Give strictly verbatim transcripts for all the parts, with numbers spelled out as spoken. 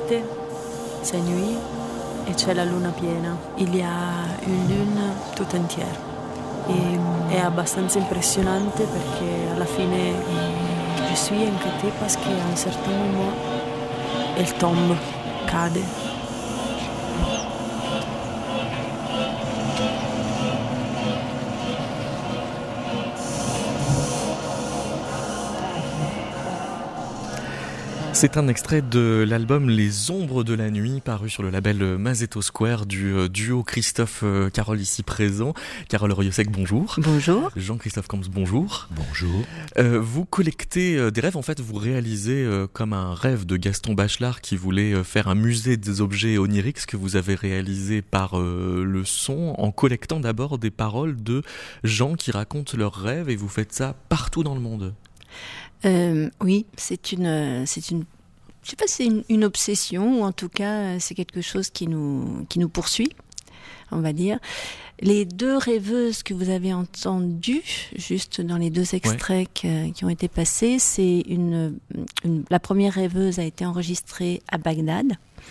notte, c'est nuit e c'è la luna piena. Il y a une lune tout entière. E è abbastanza impressionante perché alla fine je suis inquiétée parce qu'à un certain moment elle tombe, cade. C'est un extrait de l'album Les Ombres de la Nuit, paru sur le label Mazetto Square du duo Christophe-Carole ici présent. Carole Royosec, bonjour. Bonjour. Jean-Christophe Camps, bonjour. Bonjour. Euh, vous collectez euh, des rêves, en fait vous réalisez euh, comme un rêve de Gaston Bachelard qui voulait euh, faire un musée des objets oniriques, ce que vous avez réalisé par euh, le son, en collectant d'abord des paroles de gens qui racontent leurs rêves, et vous faites ça partout dans le monde. Euh, oui, c'est une, c'est une, je sais pas, c'est une, une obsession, ou en tout cas, c'est quelque chose qui nous, qui nous poursuit, on va dire. Les deux rêveuses que vous avez entendues, juste dans les deux extraits ouais. que, qui ont été passés, c'est une, une, la première rêveuse a été enregistrée à Bagdad.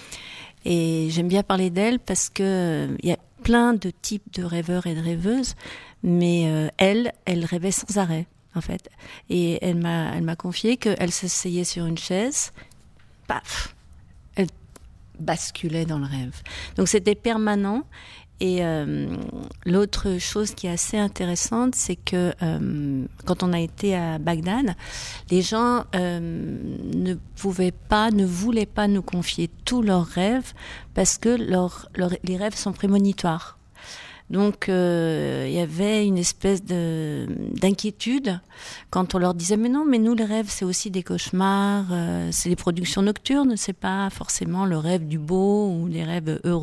Et j'aime bien parler d'elle parce que il y a plein de types de rêveurs et de rêveuses, mais euh, elle, elle rêvait sans arrêt. En fait, et elle m'a, elle m'a confié qu'elle s'asseyait sur une chaise, paf, elle basculait dans le rêve. Donc c'était permanent. Et euh, l'autre chose qui est assez intéressante, c'est que euh, quand on a été à Bagdad, les gens euh, ne pouvaient pas, ne voulaient pas nous confier tous leurs rêves parce que leur, leur, les rêves sont prémonitoires. Donc, euh, il y avait une espèce de, d'inquiétude quand on leur disait « Mais non, mais nous, les rêves, c'est aussi des cauchemars, euh, c'est des productions nocturnes, c'est pas forcément le rêve du beau ou les rêves heureux. »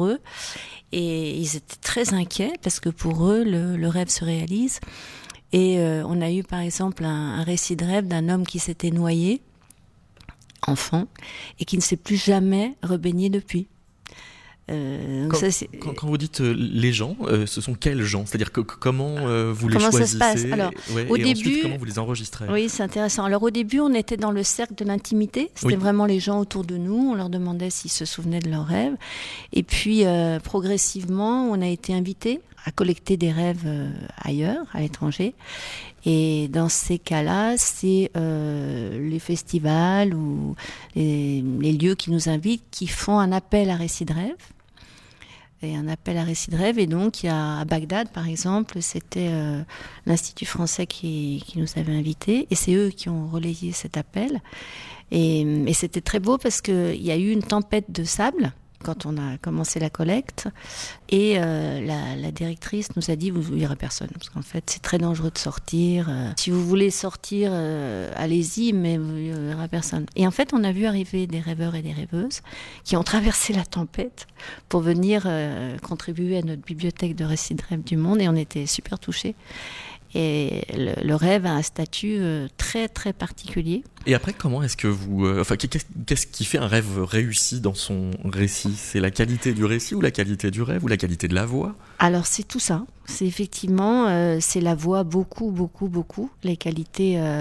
Et ils étaient très inquiets parce que pour eux, le, le rêve se réalise. Et euh, on a eu, par exemple, un, un récit de rêve d'un homme qui s'était noyé, enfant, et qui ne s'est plus jamais rebaigné depuis. Euh, quand, ça, quand, quand vous dites euh, les gens, euh, ce sont quels gens ? C'est-à-dire que, que, comment euh, vous les comment choisissez ? Comment ça se passe ? Alors, ouais, au et début, ensuite, comment vous les enregistrez ? Oui, c'est intéressant. Alors au début, on était dans le cercle de l'intimité. C'était oui. vraiment les gens autour de nous. On leur demandait s'ils se souvenaient de leurs rêves. Et puis, euh, progressivement, on a été invités à collecter des rêves euh, ailleurs, à l'étranger. Et dans ces cas-là, c'est euh, les festivals ou les, les lieux qui nous invitent qui font un appel à récits de rêve. Et un appel à récits de rêve. Et donc, il y a, à Bagdad, par exemple, c'était euh, l'Institut français qui, qui nous avait invités. Et c'est eux qui ont relayé cet appel. Et, et c'était très beau parce qu'il y a eu une tempête de sable quand on a commencé la collecte. Et euh, la, la directrice nous a dit, vous n'y aurez personne. Parce qu'en fait, c'est très dangereux de sortir. Euh, si vous voulez sortir, euh, allez-y, mais il n'y aura personne. Et en fait, on a vu arriver des rêveurs et des rêveuses qui ont traversé la tempête pour venir euh, contribuer à notre bibliothèque de récits de rêves du monde. Et on était super touchés. Et le, le rêve a un statut euh, très très particulier. Et après, comment est-ce que vous... Euh, enfin, qu'est-ce, qu'est-ce qui fait un rêve réussi dans son récit ? C'est la qualité du récit ou la qualité du rêve ou la qualité de la voix ? Alors, c'est tout ça. C'est effectivement, euh, c'est la voix beaucoup, beaucoup, beaucoup. Les qualités... Euh,